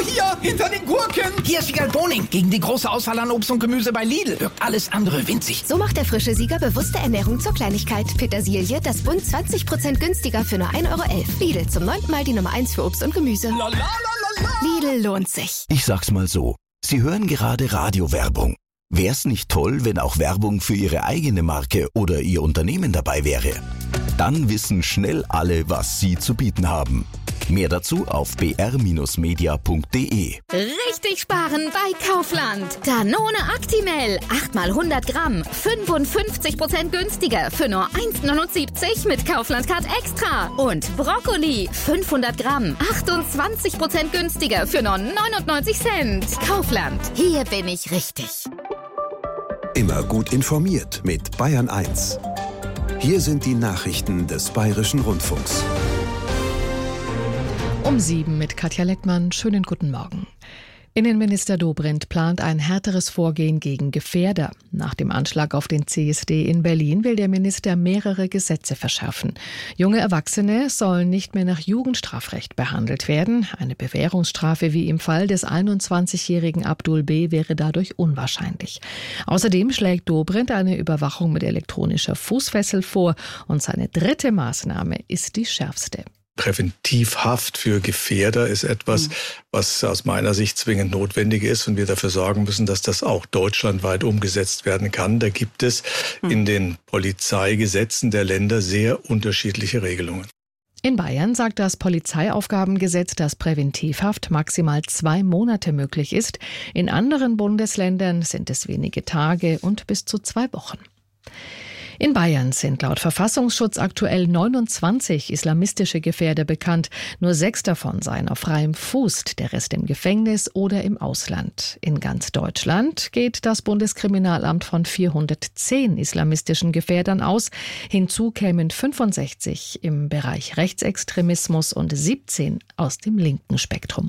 hier, hinter den Gurken. Hier ist Wiegald Boning. Gegen die große Auswahl an Obst und Gemüse bei Lidl wirkt alles andere winzig. So macht der frische Sieger bewusste Ernährung zur Kleinigkeit. Petersilie, das Bund 20% günstiger für nur 1,11 €. Lidl, zum 9. Mal die Nummer 1 für Obst und Gemüse. Lidl lohnt sich. Ich sag's mal so, Sie hören gerade Radiowerbung. Wär's nicht toll, wenn auch Werbung für Ihre eigene Marke oder Ihr Unternehmen dabei wäre? Dann wissen schnell alle, was Sie zu bieten haben. Mehr dazu auf br-media.de. Richtig sparen bei Kaufland. Danone Actimel, 8 mal 100 Gramm, 55% günstiger für nur 1,79 mit Kaufland Card Extra. Und Brokkoli, 500 Gramm, 28% günstiger für nur 99 Cent. Kaufland, hier bin ich richtig. Immer gut informiert mit Bayern 1. Hier sind die Nachrichten des Bayerischen Rundfunks. Um 7 mit Katja Leckmann. Schönen guten Morgen. Innenminister Dobrindt plant ein härteres Vorgehen gegen Gefährder. Nach dem Anschlag auf den CSD in Berlin will der Minister mehrere Gesetze verschärfen. Junge Erwachsene sollen nicht mehr nach Jugendstrafrecht behandelt werden. Eine Bewährungsstrafe wie im Fall des 21-jährigen Abdul B. wäre dadurch unwahrscheinlich. Außerdem schlägt Dobrindt eine Überwachung mit elektronischer Fußfessel vor. Und seine dritte Maßnahme ist die schärfste. Präventivhaft für Gefährder ist etwas, was aus meiner Sicht zwingend notwendig ist und wir dafür sorgen müssen, dass das auch deutschlandweit umgesetzt werden kann. Da gibt es in den Polizeigesetzen der Länder sehr unterschiedliche Regelungen. In Bayern sagt das Polizeiaufgabengesetz, dass Präventivhaft maximal 2 Monate möglich ist. In anderen Bundesländern sind es wenige Tage und bis zu 2 Wochen. In Bayern sind laut Verfassungsschutz aktuell 29 islamistische Gefährder bekannt. Nur 6 davon seien auf freiem Fuß, der Rest im Gefängnis oder im Ausland. In ganz Deutschland geht das Bundeskriminalamt von 410 islamistischen Gefährdern aus. Hinzu kämen 65 im Bereich Rechtsextremismus und 17 aus dem linken Spektrum.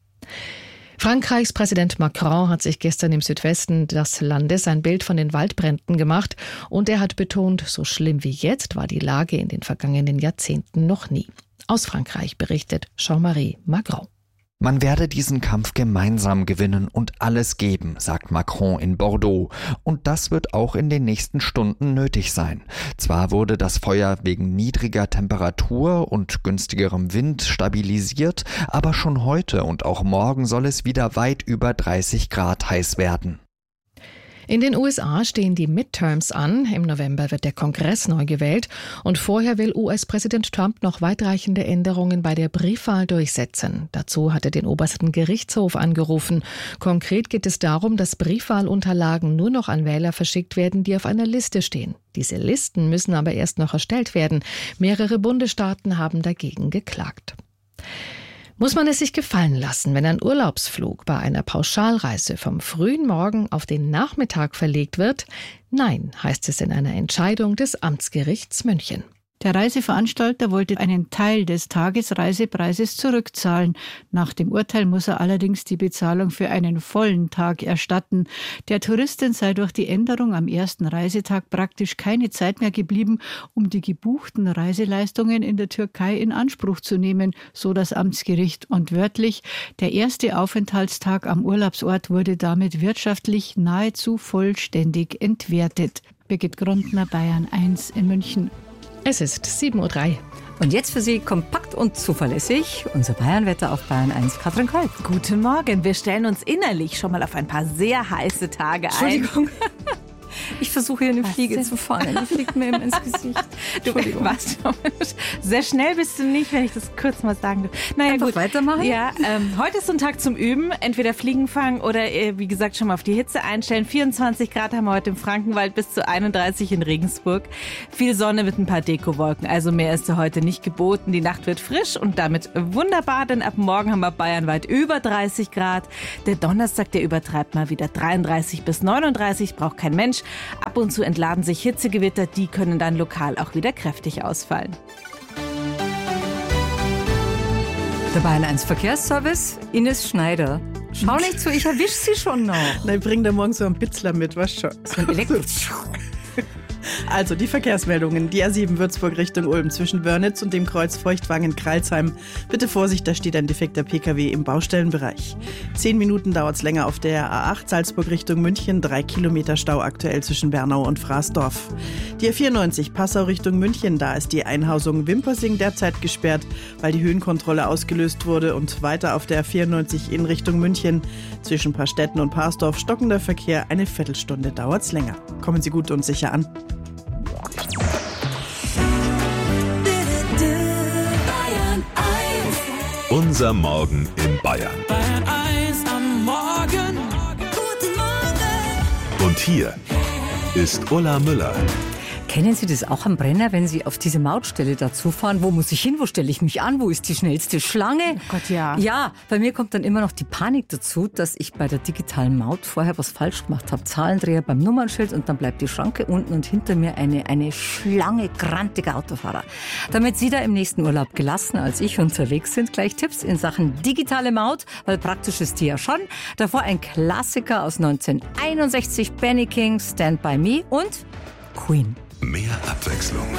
Frankreichs Präsident Macron hat sich gestern im Südwesten des Landes ein Bild von den Waldbränden gemacht und er hat betont, so schlimm wie jetzt war die Lage in den vergangenen Jahrzehnten noch nie. Aus Frankreich berichtet Jean-Marie Magron. Man werde diesen Kampf gemeinsam gewinnen und alles geben, sagt Macron in Bordeaux. Und das wird auch in den nächsten Stunden nötig sein. Zwar wurde das Feuer wegen niedriger Temperatur und günstigerem Wind stabilisiert, aber schon heute und auch morgen soll es wieder weit über 30 Grad heiß werden. In den USA stehen die Midterms an. Im November wird der Kongress neu gewählt. Und vorher will US-Präsident Trump noch weitreichende Änderungen bei der Briefwahl durchsetzen. Dazu hat er den obersten Gerichtshof angerufen. Konkret geht es darum, dass Briefwahlunterlagen nur noch an Wähler verschickt werden, die auf einer Liste stehen. Diese Listen müssen aber erst noch erstellt werden. Mehrere Bundesstaaten haben dagegen geklagt. Muss man es sich gefallen lassen, wenn ein Urlaubsflug bei einer Pauschalreise vom frühen Morgen auf den Nachmittag verlegt wird? Nein, heißt es in einer Entscheidung des Amtsgerichts München. Der Reiseveranstalter wollte einen Teil des Tagesreisepreises zurückzahlen. Nach dem Urteil muss er allerdings die Bezahlung für einen vollen Tag erstatten. Der Touristin sei durch die Änderung am ersten Reisetag praktisch keine Zeit mehr geblieben, um die gebuchten Reiseleistungen in der Türkei in Anspruch zu nehmen, so das Amtsgericht. Und wörtlich, der erste Aufenthaltstag am Urlaubsort wurde damit wirtschaftlich nahezu vollständig entwertet. Birgit Grundner, Bayern 1 in München. Es ist 7:03 Uhr. Und jetzt für Sie kompakt und zuverlässig unser Bayernwetter auf Bayern 1. Katrin Kolb. Guten Morgen. Wir stellen uns innerlich schon mal auf ein paar sehr heiße Tage ein. Entschuldigung. Ich versuche hier eine Fliege zu fangen. Die fliegt mir immer ins Gesicht. Du warst sehr schnell bist du nicht, wenn ich das kurz mal sagen darf. Naja, gut. Weitermachen? Ja, heute ist so ein Tag zum Üben. Entweder Fliegen fangen oder, wie gesagt, schon mal auf die Hitze einstellen. 24 Grad haben wir heute im Frankenwald, bis zu 31 in Regensburg. Viel Sonne mit ein paar Dekowolken. Also mehr ist heute nicht geboten. Die Nacht wird frisch und damit wunderbar, denn ab morgen haben wir bayernweit über 30 Grad. Der Donnerstag, der übertreibt mal wieder 33 bis 39. Braucht kein Mensch. Ab und zu entladen sich Hitzegewitter, die können dann lokal auch wieder kräftig ausfallen. Der Bayern 1 Verkehrsservice, Ines Schneider. Schau nicht zu, ich erwische Sie schon noch. Nein, bring da morgen so einen Pitzler mit, weißt du schon. So ein Also die Verkehrsmeldungen. Die A7 Würzburg Richtung Ulm zwischen Wörnitz und dem Kreuz Feuchtwangen-Kralsheim. Bitte Vorsicht, da steht ein defekter PKW im Baustellenbereich. 10 Minuten dauert es länger auf der A8 Salzburg Richtung München. 3 Kilometer Stau aktuell zwischen Bernau und Fraßdorf. Die A94 Passau Richtung München. Da ist die Einhausung Wimpersing derzeit gesperrt, weil die Höhenkontrolle ausgelöst wurde. Und weiter auf der A94 in Richtung München. Zwischen Paarstetten und Parsdorf stockender Verkehr. Eine Viertelstunde dauert es länger. Kommen Sie gut und sicher an. Unser Morgen in Bayern. Bayern 1 am Morgen. Guten Morgen. Und hier ist Ulla Müller. Kennen Sie das auch am Brenner, wenn Sie auf diese Mautstelle dazufahren? Wo muss ich hin? Wo stelle ich mich an? Wo ist die schnellste Schlange? Oh Gott, ja. Ja, bei mir kommt dann immer noch die Panik dazu, dass ich bei der digitalen Maut vorher was falsch gemacht habe. Zahlendreher beim Nummernschild und dann bleibt die Schranke unten und hinter mir eine Schlange grantiger Autofahrer. Damit Sie da im nächsten Urlaub gelassener als ich unterwegs sind, gleich Tipps in Sachen digitale Maut, weil praktisch ist die ja schon. Davor ein Klassiker aus 1961, Benny King, Stand By Me und Queen. Mehr Abwechslung.